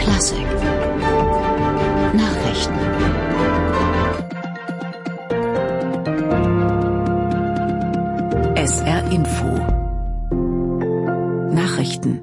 Klassik Nachrichten. SR Info Nachrichten.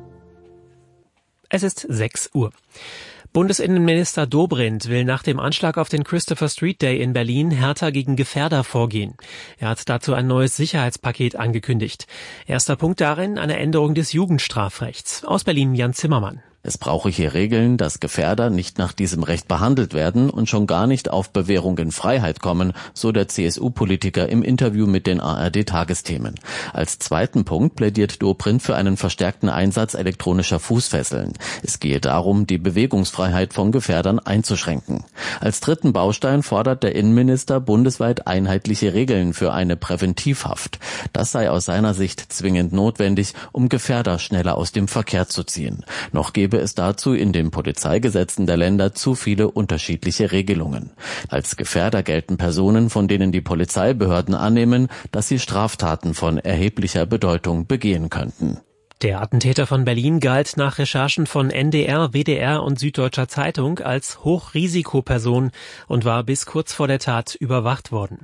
Es ist 6 Uhr. Bundesinnenminister Dobrindt will nach dem Anschlag auf den Christopher Street Day in Berlin härter gegen Gefährder vorgehen. Er hat dazu ein neues Sicherheitspaket angekündigt. Erster Punkt darin eine Änderung des Jugendstrafrechts. Aus Berlin Jan Zimmermann. Es brauche hier Regeln, dass Gefährder nicht nach diesem Recht behandelt werden und schon gar nicht auf Bewährung in Freiheit kommen, so der CSU-Politiker im Interview mit den ARD-Tagesthemen. Als zweiten Punkt plädiert Dobrindt für einen verstärkten Einsatz elektronischer Fußfesseln. Es gehe darum, die Bewegungsfreiheit von Gefährdern einzuschränken. Als dritten Baustein fordert der Innenminister bundesweit einheitliche Regeln für eine Präventivhaft. Das sei aus seiner Sicht zwingend notwendig, um Gefährder schneller aus dem Verkehr zu ziehen. Noch gäbe es dazu in den Polizeigesetzen der Länder zu viele unterschiedliche Regelungen. Als Gefährder gelten Personen, von denen die Polizeibehörden annehmen, dass sie Straftaten von erheblicher Bedeutung begehen könnten. Der Attentäter von Berlin galt nach Recherchen von NDR, WDR und Süddeutscher Zeitung als Hochrisikoperson und war bis kurz vor der Tat überwacht worden.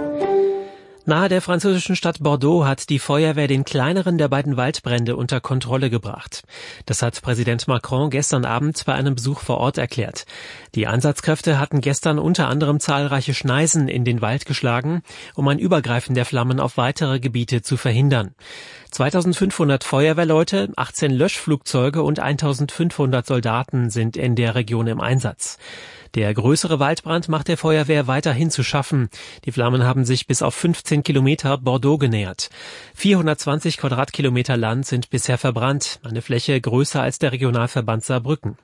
Nahe der französischen Stadt Bordeaux hat die Feuerwehr den kleineren der beiden Waldbrände unter Kontrolle gebracht. Das hat Präsident Macron gestern Abend bei einem Besuch vor Ort erklärt. Die Einsatzkräfte hatten gestern unter anderem zahlreiche Schneisen in den Wald geschlagen, um ein Übergreifen der Flammen auf weitere Gebiete zu verhindern. 2500 Feuerwehrleute, 18 Löschflugzeuge und 1500 Soldaten sind in der Region im Einsatz. Der größere Waldbrand macht der Feuerwehr weiterhin zu schaffen. Die Flammen haben sich bis auf 15 Kilometer Bordeaux genähert. 420 Quadratkilometer Land sind bisher verbrannt, eine Fläche größer als der Regionalverband Saarbrücken.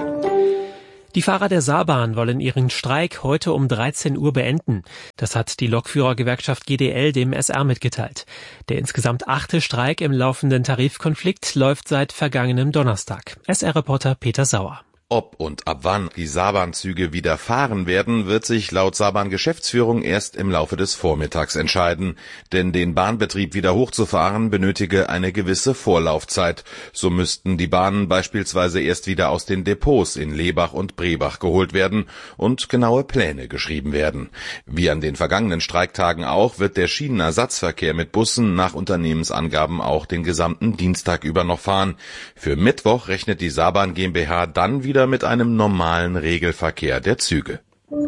Die Fahrer der Saarbahn wollen ihren Streik heute um 13 Uhr beenden. Das hat die Lokführergewerkschaft GDL dem SR mitgeteilt. Der insgesamt 8. Streik im laufenden Tarifkonflikt läuft seit vergangenem Donnerstag. SR-Reporter Peter Sauer. Ob und ab wann die Saarbahnzüge wieder fahren werden, wird sich laut Saarbahn-Geschäftsführung erst im Laufe des Vormittags entscheiden. Denn den Bahnbetrieb wieder hochzufahren benötige eine gewisse Vorlaufzeit. So müssten die Bahnen beispielsweise erst wieder aus den Depots in Lebach und Brebach geholt werden und genaue Pläne geschrieben werden. Wie an den vergangenen Streiktagen auch, wird der Schienenersatzverkehr mit Bussen nach Unternehmensangaben auch den gesamten Dienstag über noch fahren. Für Mittwoch rechnet die Saarbahn GmbH dann wieder mit einem normalen Regelverkehr der Züge.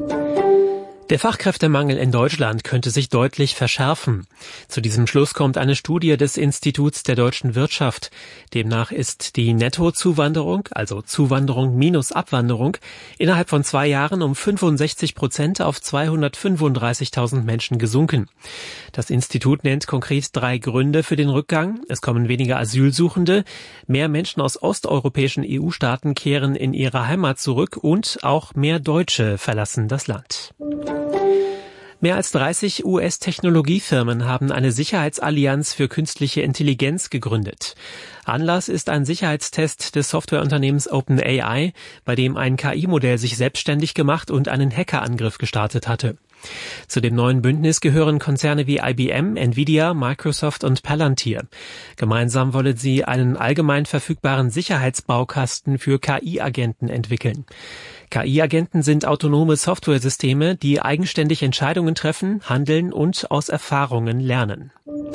Der Fachkräftemangel in Deutschland könnte sich deutlich verschärfen. Zu diesem Schluss kommt eine Studie des Instituts der deutschen Wirtschaft. Demnach ist die Nettozuwanderung, also Zuwanderung minus Abwanderung, innerhalb von 2 Jahren um 65% auf 235.000 Menschen gesunken. Das Institut nennt konkret 3 Gründe für den Rückgang. Es kommen weniger Asylsuchende, mehr Menschen aus osteuropäischen EU-Staaten kehren in ihre Heimat zurück und auch mehr Deutsche verlassen das Land. Mehr als 30 US-Technologiefirmen haben eine Sicherheitsallianz für künstliche Intelligenz gegründet. Anlass ist ein Sicherheitstest des Softwareunternehmens OpenAI, bei dem ein KI-Modell sich selbstständig gemacht und einen Hackerangriff gestartet hatte. Zu dem neuen Bündnis gehören Konzerne wie IBM, Nvidia, Microsoft und Palantir. Gemeinsam wollen sie einen allgemein verfügbaren Sicherheitsbaukasten für KI-Agenten entwickeln. KI-Agenten sind autonome Softwaresysteme, die eigenständig Entscheidungen treffen, handeln und aus Erfahrungen lernen.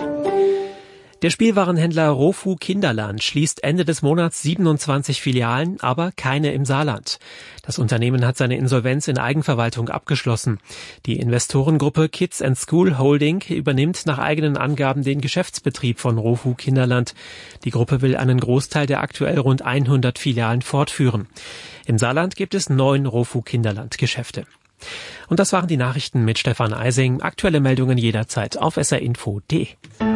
Der Spielwarenhändler Rofu Kinderland schließt Ende des Monats 27 Filialen, aber keine im Saarland. Das Unternehmen hat seine Insolvenz in Eigenverwaltung abgeschlossen. Die Investorengruppe Kids & School Holding übernimmt nach eigenen Angaben den Geschäftsbetrieb von Rofu Kinderland. Die Gruppe will einen Großteil der aktuell rund 100 Filialen fortführen. Im Saarland gibt es 9 Rofu Kinderland Geschäfte. Und das waren die Nachrichten mit Stefan Eising. Aktuelle Meldungen jederzeit auf srinfo.de.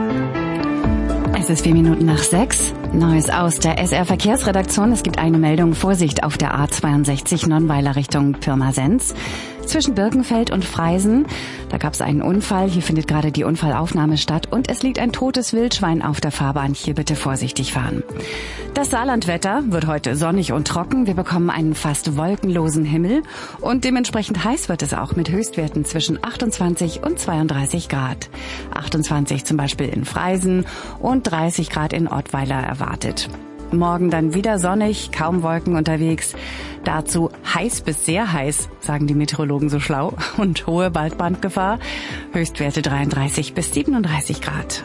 Es ist 4 Minuten nach 6. Neues aus der SR-Verkehrsredaktion. Es gibt eine Meldung. Vorsicht auf der A62 Nonnweiler Richtung Pirmasens. Zwischen Birkenfeld und Freisen. Da gab es einen Unfall. Hier findet gerade die Unfallaufnahme statt. Und es liegt ein totes Wildschwein auf der Fahrbahn. Hier bitte vorsichtig fahren. Das Saarlandwetter wird heute sonnig und trocken. Wir bekommen einen fast wolkenlosen Himmel. Und dementsprechend heiß wird es auch mit Höchstwerten zwischen 28 und 32 Grad. 28 zum Beispiel in Freisen und 30 Grad in Ottweiler erwartet. Morgen dann wieder sonnig, kaum Wolken unterwegs. Dazu heiß bis sehr heiß, sagen die Meteorologen so schlau. Und hohe Waldbrandgefahr. Höchstwerte 33 bis 37 Grad.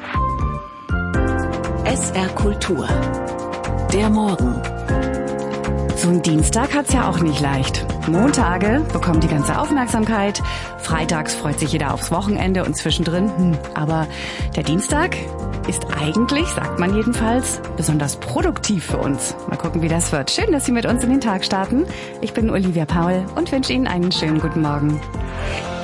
SR Kultur. Der Morgen. So ein Dienstag hat's ja auch nicht leicht. Montage bekommen die ganze Aufmerksamkeit. Freitags freut sich jeder aufs Wochenende und zwischendrin. Aber der Dienstag ist eigentlich, sagt man jedenfalls, besonders produktiv für uns. Mal gucken, wie das wird. Schön, dass Sie mit uns in den Tag starten. Ich bin Olivia Paul und wünsche Ihnen einen schönen guten Morgen.